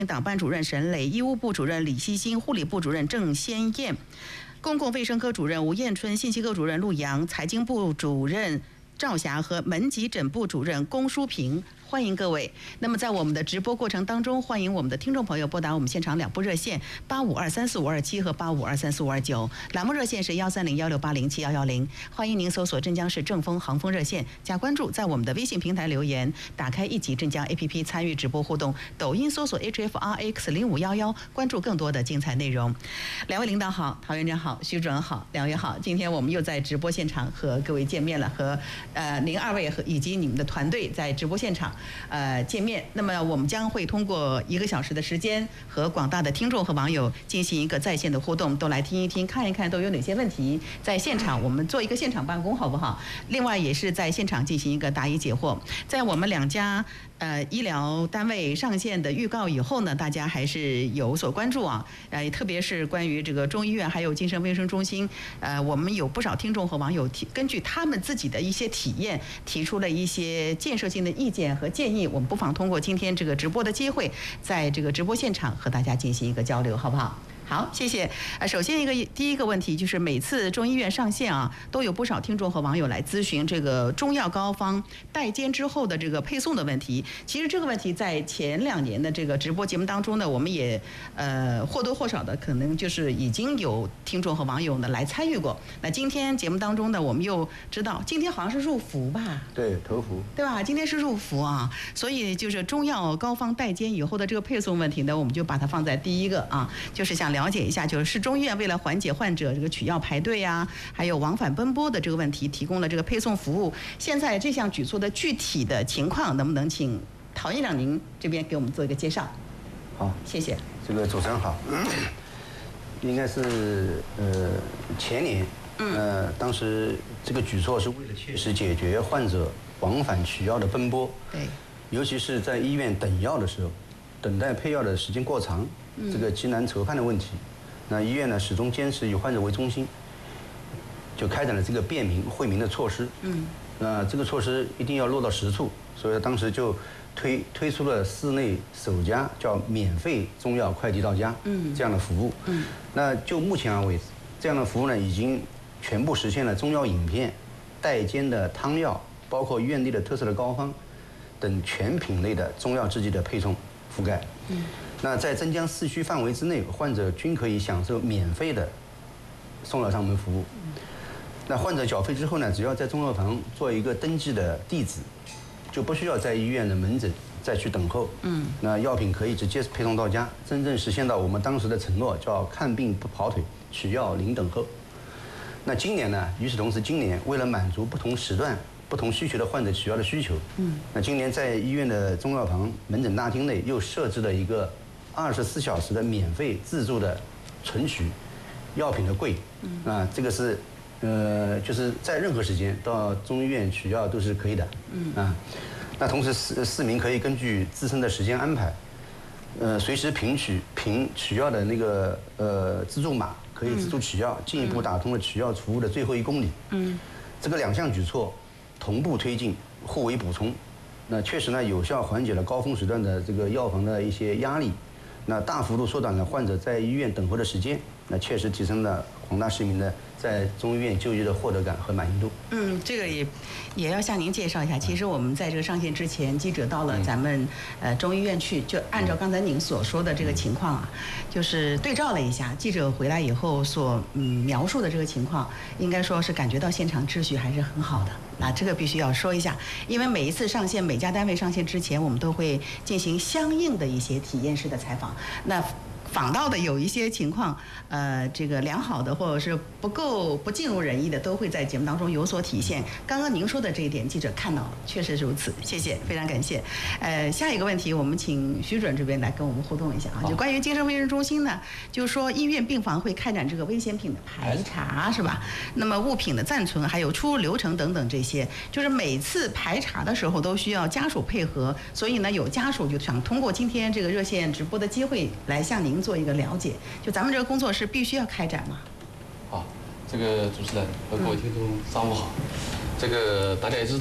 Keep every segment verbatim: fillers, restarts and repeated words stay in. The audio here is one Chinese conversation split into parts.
党班主任沈磊、医务部主任李希新、护理部主任郑先燕、公共卫生科主任吴艳春、信息科主任陆阳、财经部主任赵霞和门急诊部主任龚淑平，欢迎各位。那么在我们的直播过程当中，欢迎我们的听众朋友拨打我们现场两部热线八五二三四五二七和八五二三四五二九，栏目热线是幺三零幺六八零七幺幺零。欢迎您搜索镇江市正风航风热线加关注，在我们的微信平台留言，打开一级镇江 A P P 参与直播互动，抖音搜索 H F R X 零五一一，关注更多的精彩内容。两位领导好，陶院长好，徐主任好，两位好。今天我们又在直播现场和各位见面了，和呃您二位和以及你们的团队在直播现场呃见面。那么我们将会通过一个小时的时间，和广大的听众和网友进行一个在线的互动，都来听一听，看一看都有哪些问题。在现场我们做一个现场办公，好不好？另外也是在现场进行一个答疑解惑。在我们两家呃医疗单位上线的预告以后呢，大家还是有所关注啊。呃，特别是关于这个中医院还有精神卫生中心，呃，我们有不少听众和网友提根据他们自己的一些体验，提出了一些建设性的意见和建议。我们不妨通过今天这个直播的机会，在这个直播现场和大家进行一个交流，好不好？好，谢谢。呃，首先一个第一个问题就是每次中医院上线啊，都有不少听众和网友来咨询这个中药膏方代煎之后的这个配送的问题。其实这个问题在前两年的这个直播节目当中呢，我们也呃或多或少的可能就是已经有听众和网友呢来参与过。那今天节目当中呢，我们又知道今天好像是入伏吧？ 对，头伏， 对吧？今天是入伏啊，所以就是中药膏方代煎以后的这个配送问题呢，我们就把它放在第一个啊，就是想了解一下，就是市中医院为了缓解患者这个取药排队啊，还有往返奔波的这个问题，提供了这个配送服务。现在这项举措的具体的情况，能不能请陶院长您这边给我们做一个介绍？ 好， 谢谢。 这个主持人好，应该是呃前年，呃当时这个举措是为了切实解决患者往返取药的奔波， 对， 尤其是在医院等药的时候，等待配药的时间过长。这个极难筹判的问题，那医院呢始终坚持以患者为中心，就开展了这个便民惠民的措施。嗯，那这个措施一定要落到实处，所以当时就推推出了市内首家叫免费中药快递到家，嗯，这样的服务。嗯，那就目前而为止，这样的服务呢已经全部实现了中药饮片、代煎的汤药，包括院内的特色的膏方等全品类的中药制剂的配送覆盖。嗯。那在镇江市区范围之内，患者均可以享受免费的送药上门服务。那患者缴费之后呢，只要在中药房做一个登记的地址，就不需要在医院的门诊再去等候。嗯，那药品可以直接配送到家，真正实现到我们当时的承诺，叫看病不跑腿，取药零等候。那今年呢，与此同时，今年为了满足不同时段、不同需求的患者取药的需求，嗯，那今年在医院的中药房门诊大厅内又设置了一个二十四小时的免费自助的存取药品的柜，啊，这个是，呃，就是在任何时间到中医院取药都是可以的，嗯啊，那同时市市民可以根据自身的时间安排，呃，随时凭取凭取药的那个呃自助码，可以自助取药，进一步打通了取药服务的最后一公里，嗯，这个两项举措同步推进，互为补充，那确实呢有效缓解了高峰时段的这个药房的一些压力。那大幅度缩短了患者在医院等候的时间，那确实提升了广大市民的在中医院就医的获得感和满意度。 嗯，这个也也要向您介绍一下。其实我们在这个上线之前，记者到了咱们呃中医院去，就按照刚才您所说的这个情况啊，就是对照了一下，记者回来以后所嗯描述的这个情况，应该说是感觉到现场秩序还是很好的。啊，这个必须要说一下，因为每一次上线，每家单位上线之前，我们都会进行相应的一些体验式的采访。那访到的有一些情况，呃，这个良好的或者是不够不尽如人意的，都会在节目当中有所体现。刚刚您说的这一点，记者看到了，确实如此，谢谢，非常感谢。呃，下一个问题，我们请徐主任这边来跟我们互动一下啊，就关于精神卫生中心呢，就是说医院病房会开展这个危险品的排查，是吧？那么物品的暂存，还有出入流程等等这些，就是每次排查的时候都需要家属配合，所以呢，有家属就想通过今天这个热线直播的机会来向您做一个了解，就咱们这个工作是必须要开展吗？ 好，这个主持人和各位听众上午好。这个大家也知道，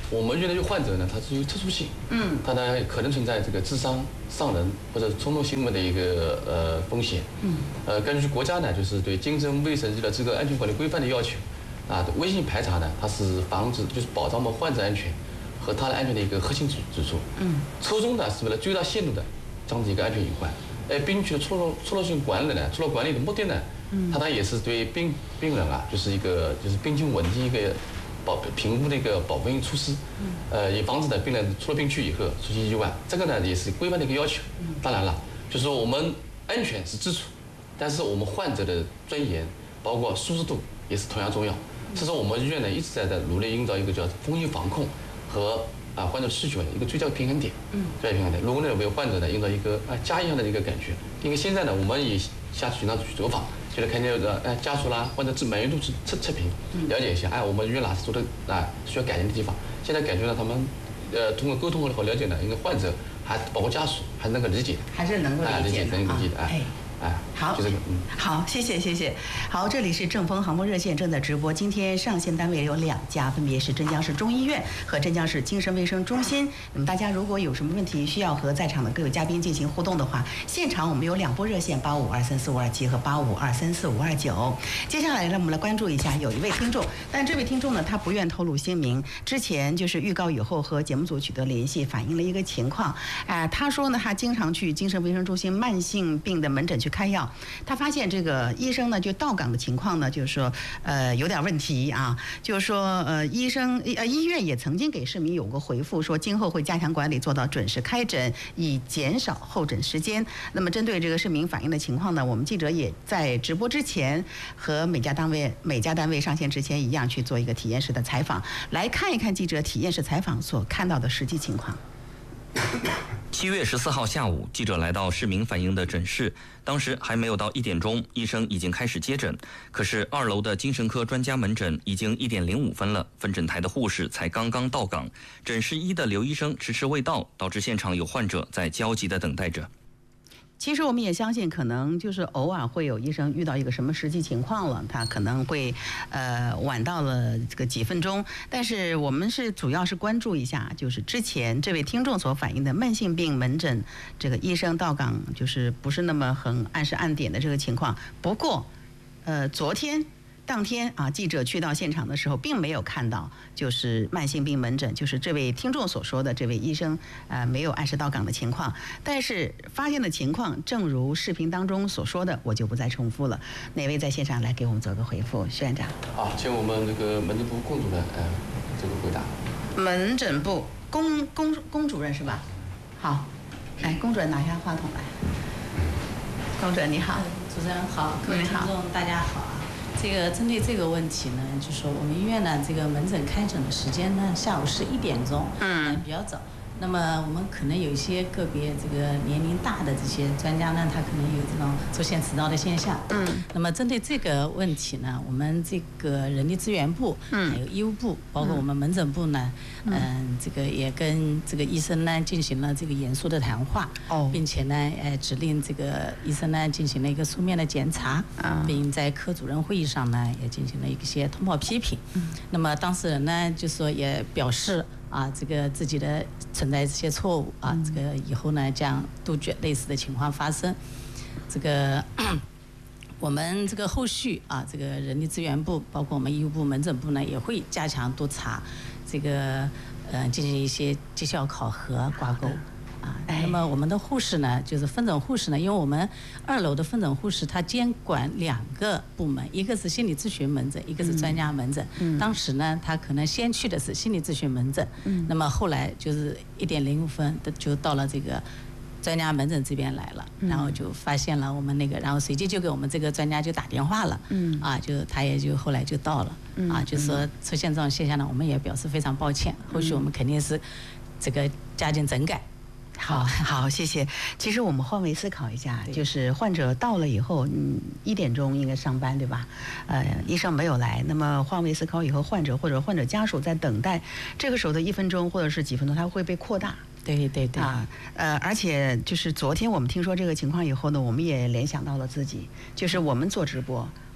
我们遇到这个患者呢，他是有特殊性，嗯，他呢可能存在这个自伤、伤人或者冲动行为的一个呃风险，嗯，呃，根据国家呢就是对精神卫生医疗机构安全管理规范的要求，啊，微信排查呢，它是防止就是保障我们患者安全和他人安全的一个核心之之处，嗯，初衷呢是为了最大限度的降低一个安全隐患，而并且错落错落性管理呢，错落管理的目的呢，嗯，它呢也是对病病人啊，就是一个就是病情稳定一个。保评估的一个保护性措施，呃，以防止呢病人出了病区以后出现意外，这个呢也是规范的一个要求。当然了，就是说我们安全是基础，但是我们患者的尊严，包括舒适度也是同样重要。所以说我们医院呢一直在在努力营造一个叫风险防控和啊患者需求的一个最佳平衡点。嗯，最佳平衡点，如果呢为患者呢营造一个啊家一样的一个感觉，因为现在呢我们也下去经常去走访。就是看见的哎家属啦，或者是满意度去测测评，了解一下，哎，我们医院哪是做的啊需要改进的地方。现在感觉到他们，呃，通过沟通和了解呢，因为患者还包括家属还能够理解， 还是能够理解的， 能理解的，哎。哎， 好， 就这个，嗯， 好，谢谢，谢谢。好，这里是正风航空热线正在直播。今天上线单位有两家，分别是镇江市中医院和镇江市精神卫生中心。那么大家如果有什么问题需要和在场的各位嘉宾进行互动的话，现场我们有两拨热线：八五二三四五二七和八五二三四五二九。接下来呢，我们来关注一下，有一位听众，但这位听众呢，他不愿透露姓名。之前就是预告以后和节目组取得联系，反映了一个情况。啊、呃，他说呢，他经常去精神卫生中心慢性病的门诊去开药，他发现这个医生呢就到岗的情况呢，就是说呃有点问题啊，就是说呃医生呃医院也曾经给市民有过回复，说今后会加强管理，做到准时开诊，以减少候诊时间。那么针对这个市民反映的情况呢，我们记者也在直播之前和每家单位每家单位上线之前一样去做一个体验式的采访，来看一看记者体验式采访所看到的实际情况。 七月十四号下午，记者来到市民反映的诊室，当时还没有到一点钟，医生已经开始接诊。可是二楼的精神科专家门诊已经一点零五分了，分诊台的护士才刚刚到岗，诊室一的刘医生迟迟未到，导致现场有患者在焦急地等待着。 其实我们也相信，可能就是偶尔会有医生遇到一个什么实际情况了，他可能会呃晚到了这个几分钟。但是我们是主要是关注一下，就是之前这位听众所反映的慢性病门诊这个医生到岗就是不是那么很按时按点的这个情况。不过，呃，昨天。当天啊，记者去到现场的时候，并没有看到就是慢性病门诊，就是这位听众所说的这位医生呃没有按时到岗的情况。但是发现的情况，正如视频当中所说的，我就不再重复了。哪位在现场来给我们做个回复？徐院长。 好，请我们这个门诊部龚主任呃这个回答。 门诊部龚龚龚主任是吧？好，来，龚主任拿下话筒来。龚主任你好。 主持人好，各位听众大家好。这个针对这个问题呢，就说我们医院呢，这个门诊开诊的时间呢，下午是一点钟，嗯，比较早。那么我们可能有一些个别这个年龄大的这些专家呢，他可能有这种出现迟到的现象。嗯。那么针对这个问题呢，我们这个人力资源部，嗯，还有医务部，包括我们门诊部呢，嗯、呃，这个也跟这个医生呢进行了这个严肃的谈话。哦。并且呢，呃，指令这个医生呢进行了一个书面的检查，啊，并在科主任会议上呢也进行了一些通报批评。嗯。那么当事人呢就说也表示。啊，这个自己的存在这些错误啊，这个以后呢将杜绝类似的情况发生。这个我们这个后续啊，这个人力资源部包括我们医务部、门诊部呢，也会加强督查，这个呃进行一些绩效考核挂钩。啊，那么我们的护士呢，就是分诊护士呢，因为我们二楼的分诊护士他监管两个部门，一个是心理咨询门诊，一个是专家门诊。嗯。当时呢，他可能先去的是心理咨询门诊，嗯。那么后来就是一点零五分的就到了这个专家门诊这边来了，嗯、然后就发现了我们那个，然后随即就给我们这个专家就打电话了，嗯。啊，就他也就后来就到了，嗯、啊，就是说出现这种现象呢，我们也表示非常抱歉，后续我们肯定是这个加紧整改。 好好，谢谢。其实我们换位思考一下，就是患者到了以后，嗯，一点钟应该上班，对吧？呃，医生没有来，那么换位思考以后，患者或者患者家属在等待，这个时候的一分钟或者是几分钟，它会被扩大。 对对对。 啊，呃，而且就是昨天我们听说这个情况以后呢，我们也联想到了自己，就是我们做直播。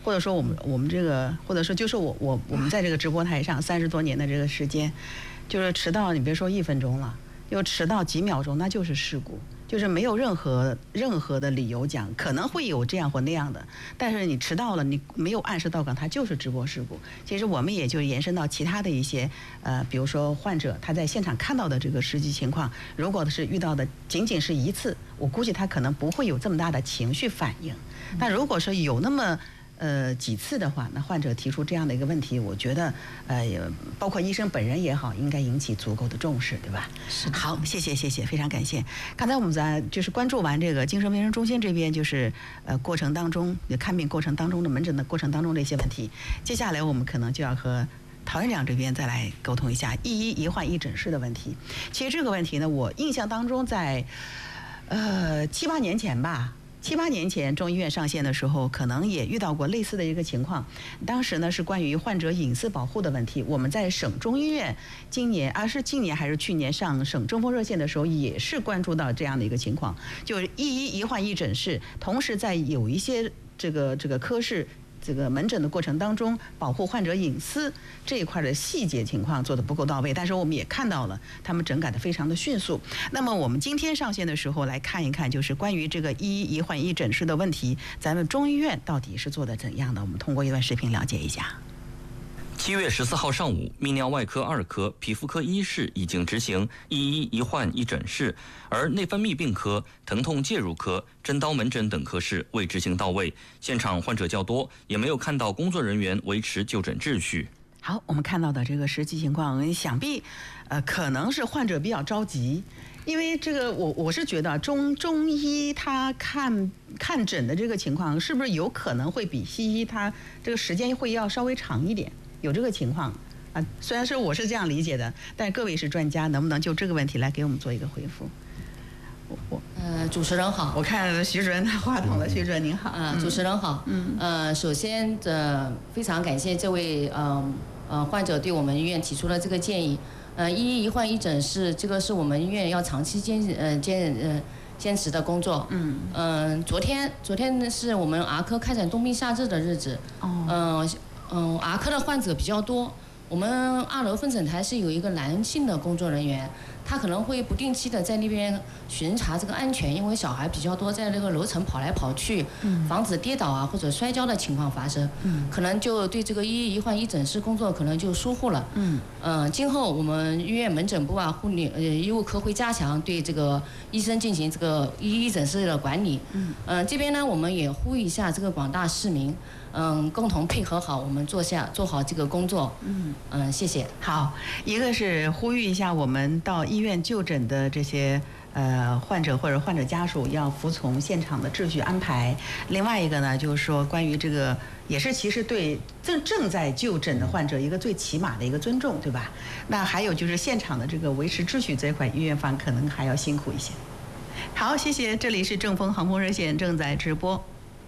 或者说我们我们这个，或者说就是我我我们在这个直播台上三十多年的这个时间，就是迟到，你别说一分钟了，就迟到几秒钟，那就是事故。就是没有任何任何的理由讲可能会有这样或那样的，但是你迟到了，你没有按时到岗，它就是直播事故。其实我们也就延伸到其他的一些呃，比如说患者他在现场看到的这个实际情况，如果是遇到的仅仅是一次，我估计他可能不会有这么大的情绪反应。但如果说有那么呃几次的话，那患者提出这样的一个问题，我觉得呃也包括医生本人也好，应该引起足够的重视，对吧？ 是的。 好，谢谢谢谢，非常感谢。刚才我们在就是关注完这个精神卫生中心这边，就是呃过程当中看病过程当中的门诊的过程当中的一些问题，接下来我们可能就要和陶院长这边再来沟通一下一医一患一诊室的问题。其实这个问题呢，我印象当中在呃七八年前吧。七八年前中医院上线的时候，可能也遇到过类似的一个情况。当时呢是关于患者隐私保护的问题。我们在省中医院今年啊是今年还是去年上省中风热线的时候，也是关注到这样的一个情况，就是一医一患一诊室，同时在有一些这个这个科室。这个门诊的过程当中，保护患者隐私这一块的细节情况做得不够到位，但是我们也看到了他们整改的非常的迅速。那么我们今天上线的时候来看一看，就是关于这个一医一患一诊室的问题，咱们中医院到底是做的怎样的？我们通过一段视频了解一下。 七月十四号上午，泌尿外科二科、皮肤科一室已经执行一医一患一诊室，而内分泌病科、疼痛介入科、针刀门诊等科室未执行到位，现场患者较多，也没有看到工作人员维持就诊秩序。 好，我们看到的这个实际情况，想必呃可能是患者比较着急。因为这个我我是觉得中中医他看看诊的这个情况，是不是有可能会比西医他这个时间会要稍微长一点？有这个情况啊，虽然是我是这样理解的，但是各位是专家，能不能就这个问题来给我们做一个回复？ 我我呃，主持人好， 我看徐主任拿话筒了，徐主任您好。 啊、呃，主持人好。嗯。呃，首先呃，非常感谢这位呃呃患者对我们医院提出了这个建议。呃，一医一患一诊室，这个是我们医院要长期坚呃坚呃坚持的工作。嗯。嗯、呃，昨天昨天呢是我们儿科开展冬病夏治的日子。哦。嗯、呃。嗯，儿科的患者比较多，我们二楼分诊台是有一个男性的工作人员，他可能会不定期的在那边巡查这个安全，因为小孩比较多，在那个楼层跑来跑去，嗯、防止跌倒啊或者摔跤的情况发生，嗯、可能就对这个一医一患一诊室工作可能就疏忽了。嗯，呃，今后我们医院门诊部啊、护理呃医务科会加强对这个医生进行这个一医一诊室的管理。嗯，呃，这边呢我们也呼吁一下这个广大市民。嗯，共同配合好，我们做下做好这个工作。嗯嗯，谢谢。 好，一个是呼吁一下我们到医院就诊的这些呃患者或者患者家属要服从现场的秩序安排。另外一个呢，就是说关于这个也是其实对正正在就诊的患者一个最起码的一个尊重，对吧？那还有就是现场的这个维持秩序这一块，医院方可能还要辛苦一些。好，谢谢。这里是正风航空热线正在直播。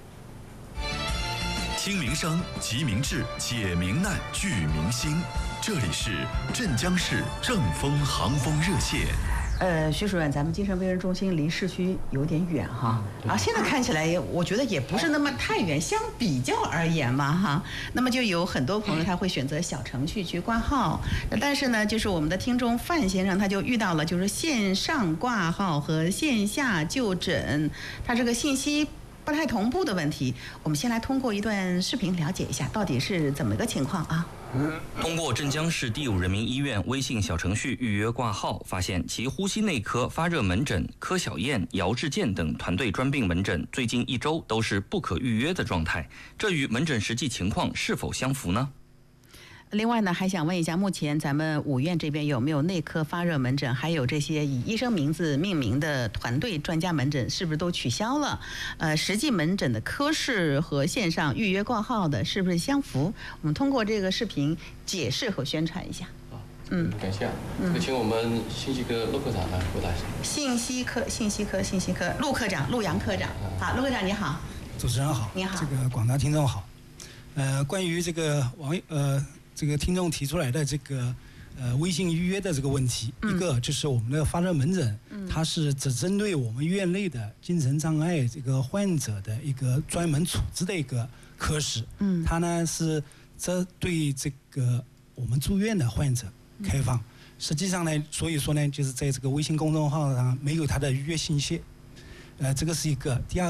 听民生，急民治，解民难，聚民心。这里是镇江市正风航风热线。 呃，徐主任，咱们精神卫生中心离市区有点远哈，啊，现在看起来我觉得也不是那么太远，相比较而言嘛哈。那么就有很多朋友他会选择小程序去挂号，但是呢，就是我们的听众范先生他就遇到了就是线上挂号和线下就诊，他这个信息不太同步的问题，我们先来通过一段视频了解一下到底是怎么个情况啊。 通过镇江市第五人民医院微信小程序预约挂号，发现其呼吸内科、发热门诊、柯小燕、姚志健等团队专病门诊最近一周都是不可预约的状态，这与门诊实际情况是否相符呢？ 另外呢，还想问一下，目前咱们五院这边有没有内科发热门诊，还有这些以医生名字命名的团队专家门诊，是不是都取消了？呃，实际门诊的科室和线上预约挂号的是不是相符？我们通过这个视频解释和宣传一下。 嗯，感谢啊。这个请我们信息科陆科长来回答一下。 信息科，信息科，信息科，陆科长，陆阳科长。好，陆科长你好。 主持人好。 你好。 这个广大听众好。呃，关于这个网呃。这个听众提出来的这个呃微信预约的这个问题，嗯、一个就是我们的发热门诊，嗯、它是只针对我们院内的精神障碍这个患者的一个专门处置的一个科室，嗯，它呢是这对这个我们住院的患者开放。嗯、实际上呢，所以说呢，就是在这个微信公众号上没有它的预约信息，呃，这个是一个。第二。